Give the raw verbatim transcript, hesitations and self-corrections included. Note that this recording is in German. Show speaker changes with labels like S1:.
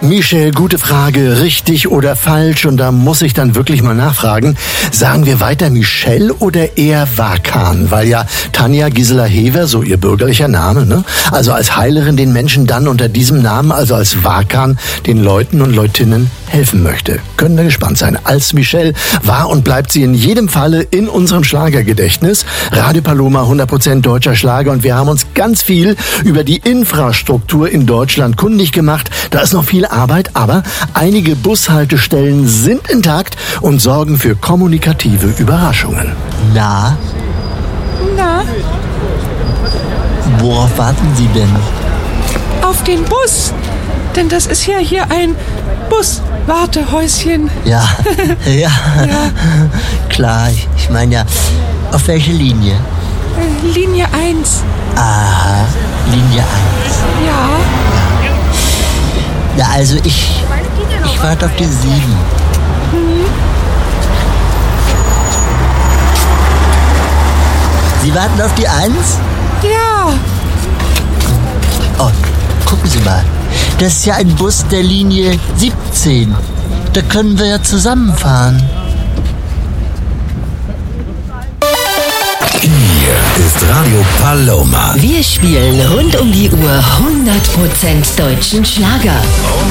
S1: Michelle, gute Frage. Richtig oder falsch? Und da muss ich dann wirklich mal nachfragen. Sagen wir weiter Michelle oder eher Vakan? Weil ja Tanja Gisela Hever, so ihr bürgerlicher Name, ne? Also als Heilerin den Menschen dann unter diesem Namen, also als Vakan, den Leuten und Leutinnen helfen möchte. Können wir gespannt sein. Als Michelle war und bleibt sie in jedem Falle in unserem Schlagergedächtnis. Radio Paloma, hundert Prozent deutscher Schlager. Und wir haben uns ganz viel über die Infrastruktur in Deutschland kundig gemacht. Da ist noch viel Arbeit, aber einige Bushaltestellen sind intakt und sorgen für kommunikative Überraschungen.
S2: Na?
S3: Na?
S2: Worauf warten Sie denn?
S3: Auf den Bus. Denn das ist ja hier ein Buswartehäuschen.
S2: Ja, ja,
S3: Ja.
S2: klar. Ich, ich meine ja, auf welche Linie?
S3: Äh, Linie eins.
S2: Aha, Linie eins.
S3: Ja.
S2: Ja, also ich, ich warte auf die sieben.
S3: Mhm.
S2: Sie warten auf die eins?
S3: Ja.
S2: Oh, gucken Sie mal. Das ist ja ein Bus der Linie siebzehn. Da können wir ja zusammenfahren.
S4: Hier ist Radio Paloma.
S5: Wir spielen rund um die Uhr hundert Prozent deutschen Schlager.